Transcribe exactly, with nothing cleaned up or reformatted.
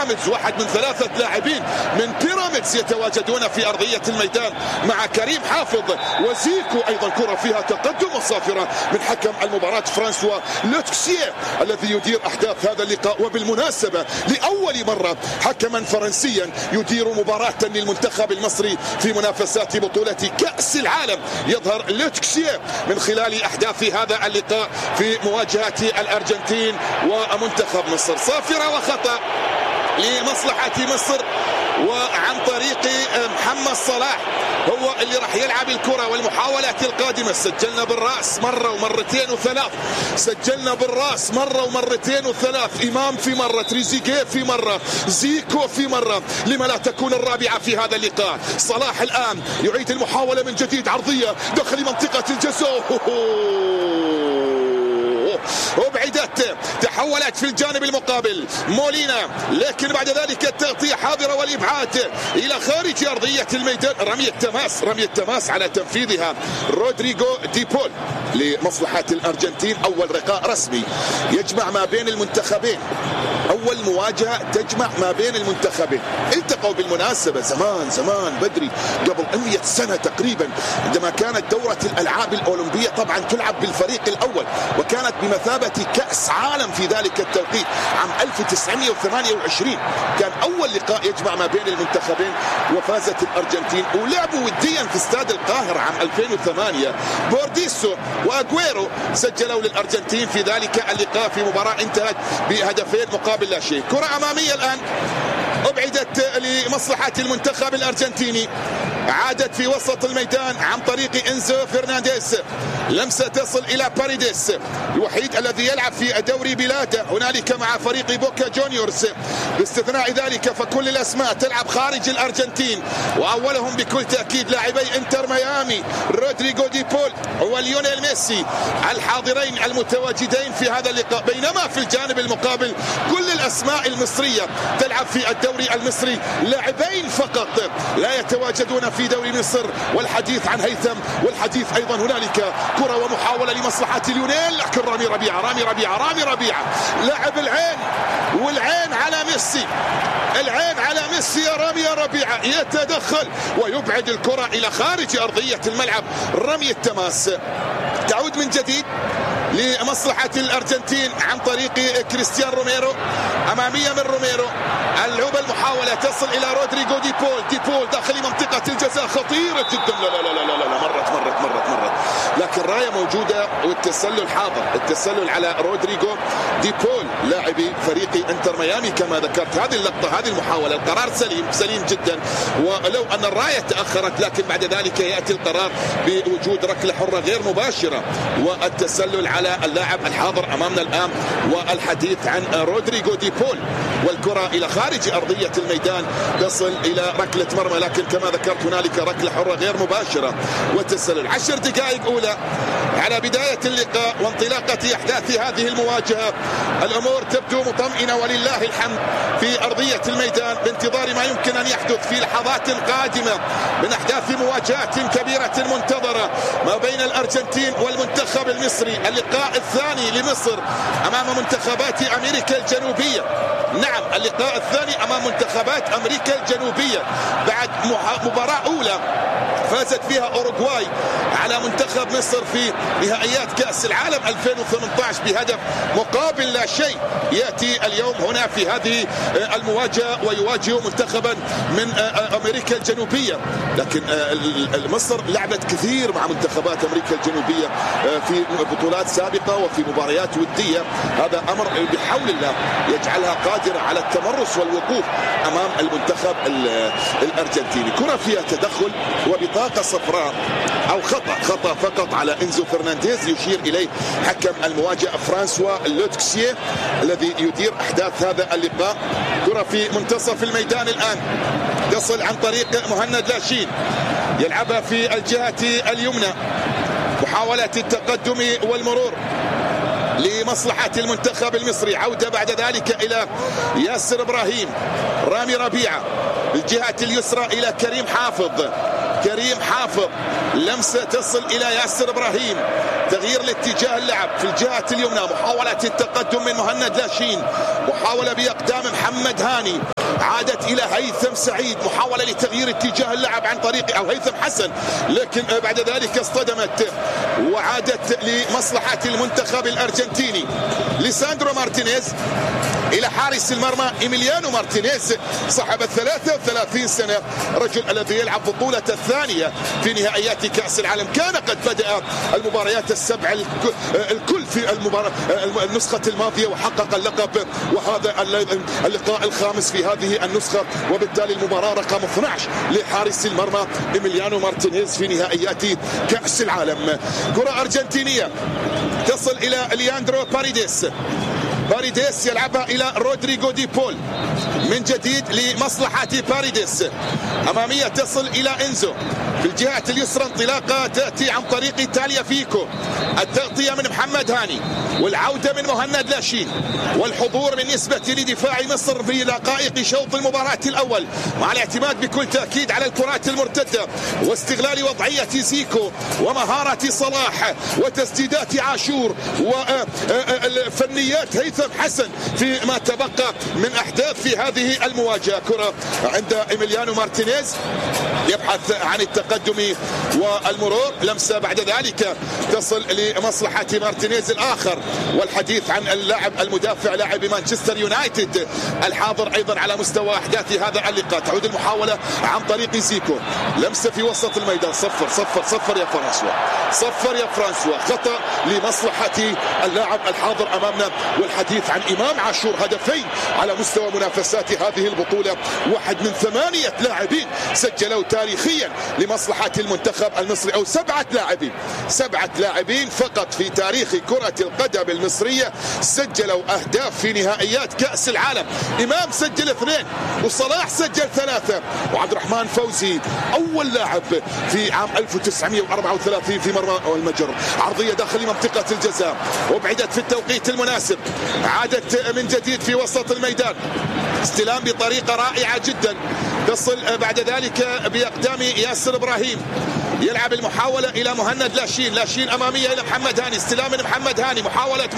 بيراميدز. واحد من ثلاثة لاعبين من بيراميدز يتواجدون في أرضية الميدان مع كريم حافظ وزيكو. أيضا كرة فيها تقدم وصافرة من حكم المباراة فرانسوا لوتكسيه الذي يدير أحداث هذا اللقاء. وبالمناسبة لأول مرة حكما فرنسيا يدير مباراة للمنتخب المصري في منافسات بطولة كأس العالم. يظهر لوتكسيه من خلال أحداث هذا اللقاء في مواجهة الأرجنتين ومنتخب مصر. صافرة وخطأ لمصلحة مصر وعن طريق محمد صلاح هو اللي راح يلعب الكرة. والمحاولات القادمة سجلنا بالرأس مرة ومرتين وثلاث، سجلنا بالرأس مرة ومرتين وثلاث، إمام في مرة، تريزيجيه في مرة، زيكو في مرة. لما لا تكون الرابعة في هذا اللقاء؟ صلاح الآن يعيد المحاولة من جديد، عرضية داخل منطقة الجزاء، وبعدت، تحولت في الجانب المقابل مولينا، لكن بعد ذلك التغطية حاضرة والإبعاد إلى خارج أرضية الميدان. رمية تماس، رمية تماس على تنفيذها رودريغو دي بول لمصلحة الأرجنتين. أول لقاء رسمي يجمع ما بين المنتخبين، أول مواجهة تجمع ما بين المنتخبين. التقوا بالمناسبة زمان زمان بدري قبل مئة سنة تقريبا عندما كانت دورة الألعاب الأولمبية طبعا تلعب بالفريق الأول، وكانت بمثابة كأس عالم في ذلك التوقيت عام ألف وتسعمئة وثمانية وعشرين. كان أول لقاء يجمع ما بين المنتخبين وفازت الأرجنتين، ولعبوا وديا في استاد القاهرة عام ألفين وثمانية. بورديسو وأغويرو سجلوا للأرجنتين في ذلك اللقاء في مباراة انتهت بهدفين مقابل لا شيء. كرة أمامية الآن أبعدت لمصلحة المنتخب الأرجنتيني، عادت في وسط الميدان عن طريق إنزو فرنانديز. لمسة تصل إلى باريديس الوحيد الذي يلعب في دوري بلاده هنالك مع فريق بوكا جونيورز. باستثناء ذلك فكل الأسماء تلعب خارج الأرجنتين، وأولهم بكل تأكيد لاعبي انتر ميامي رودريغو دي بول وليونيل ميسي الحاضرين المتواجدين في هذا اللقاء. بينما في الجانب المقابل كل الأسماء المصرية تلعب في الدوري المصري، لاعبين فقط لا يتواجدون في دوري مصر، والحديث عن هيثم، والحديث أيضا هنالك كرة ومحاولة لمصلحة ليونيل، لكن رامي ربيعة رامي ربيعة رامي ربيعة لاعب العين، والعين على ميسي، العين على ميسي يا رامي يا ربيعة، يتدخل ويبعد الكرة إلى خارج أرضية الملعب. رمي التماس تعود من جديد لمصلحة الأرجنتين عن طريق كريستيان روميرو، أمامية من روميرو، اللعبة المحاولة تصل إلى رودريغو دي بول، دي بول داخل منطقة الجزاء خطيرة جدا، لا لا لا لا لا, لا. مرت مرت مرت مرت لكن راية موجودة والتسلل حاضر، التسلل على رودريغو دي بول لاعبي فريق انتر ميامي كما ذكرت. هذه اللقطة، هذه المحاولة، القرار سليم سليم جدا، ولو أن الراية تأخرت لكن بعد ذلك يأتي القرار بوجود ركلة حرة غير مباشرة والتسلل على اللاعب الحاضر أمامنا الآن. والحديث عن رودريغو دي بول، والكرة إلى خارج أرضية الميدان تصل إلى ركلة مرمى، لكن كما ذكرت هنالك ركلة حرة غير مباشرة والتسلل. عشر دقائق أولى على بداية اللقاء وانطلاقة أحداث هذه المواجهة، الأمور تبدو مطمئنة ولله الحمد في أرضية الميدان، بانتظار ما يمكن أن يحدث في لحظات قادمة من أحداث مواجهات كبيرة منتظرة ما بين الأرجنتين والمنتخب المصري. اللقاء الثاني لمصر أمام منتخبات أمريكا الجنوبية، نعم اللقاء الثاني أمام منتخبات أمريكا الجنوبية بعد مباراة أولى فازت فيها أوروغواي على منتخب مصر في نهائيات كأس العالم ألفين وثمانية عشر بهدف مقابل لا شيء. يأتي اليوم هنا في هذه المواجهة ويواجه منتخبا من أمريكا الجنوبية، لكن مصر لعبت كثير مع منتخبات أمريكا الجنوبية في بطولات سابقة وفي مباريات ودية. هذا أمر بحول الله يجعلها قادرة على التمرس والوقوف أمام المنتخب الأرجنتيني. كرة فيها تدخل وبطاقة صفراء أو خطأ خطأ فقط على إنزو فرنانديز يشير إليه حكم المواجهة فرانسوا لوتكسيه الذي يدير أحداث هذا اللقاء. كرة في منتصف الميدان الآن تصل عن طريق مهند لاشين، يلعبها في الجهة اليمنى، محاولة التقدم والمرور لمصلحة المنتخب المصري. عودة بعد ذلك إلى ياسر إبراهيم، رامي ربيعة بالجهة اليسرى إلى كريم حافظ، كريم حافظ، لمسة تصل إلى ياسر إبراهيم، تغيير الاتجاه اللعب في الجهة اليمنى، محاولة التقدم من مهند لاشين، محاولة بأقدام محمد هاني، عادت إلى هيثم سعيد، محاولة لتغيير اتجاه اللعب عن طريق أو هيثم حسن، لكن بعد ذلك اصطدمت وعادت لمصلحة المنتخب الأرجنتيني. ليساندرو مارتينيز إلى حارس المرمى إيميليانو مارتينيز صاحب الثلاثة وثلاثين سنة، رجل الذي يلعب بطولة الثانية في نهائيات كأس العالم. كان قد بدأ المباريات السبع الكل في المباراة النسخة الماضية وحقق اللقب، وهذا اللقاء الخامس في هذه النسخة، وبالتالي المباراة رقم اثني عشر لحارس المرمى إيميليانو مارتينيز في نهائيات كأس العالم. كرة أرجنتينية تصل إلى لياندرو باريديس، باريديس يلعبها إلى رودريغو دي بول، من جديد لمصلحة باريديس، أمامية تصل إلى إنزو، في الجهة اليسرى انطلاقة تأتي عن طريق تاليا فيكو، التغطية من محمد هاني والعودة من مهند لاشين، والحضور بالنسبة لدفاع مصر في دقائق شوط المباراة الأول، مع الاعتماد بكل تأكيد على الكرات المرتدة واستغلال وضعية زيكو ومهارة صلاح وتسديدات عاشور وفنيات هيثم حسن فيما تبقى من أحداث في هذه المواجهة. كرة عند إيميليانو مارتينيز يبحث عن التقدم والمرور، لمسة بعد ذلك تصل لمصلحة مارتينيز الآخر، والحديث عن اللاعب المدافع لاعب مانشستر يونايتد الحاضر أيضا على مستوى أحداث هذا اللقاء. تعود المحاولة عن طريق زيكو، لمسة في وسط الميدان، صفر صفر صفر يا فرانسوا، صفر يا فرانسوا، خطأ لمصلحة اللاعب الحاضر أمامنا. والحديث عن إمام عاشور، هدفين على مستوى منافسات هذه البطولة، واحد من ثمانية لاعبين سجلوا تاريخيا لمصلحة المنتخب المصري، أو سبعة لاعبين سبعة لاعبين فقط في تاريخ كرة القدم المصرية سجلوا أهداف في نهائيات كأس العالم. إمام سجل اثنين، وصلاح سجل ثلاثة، وعبد الرحمن فوزي أول لاعب في عام ألف وتسعمئة وأربعة وثلاثين في مرمى المجر، عرضية داخل منطقة الجزاء وابعدت في التوقيت المناسب، عادت من جديد في وسط الميدان، استلام بطريقة رائعة جدا، تصل بعد ذلك بأقدام ياسر إبراهيم، يلعب المحاولة إلى مهند لاشين، لاشين أمامية إلى محمد هاني، استلام من محمد هاني، محاولة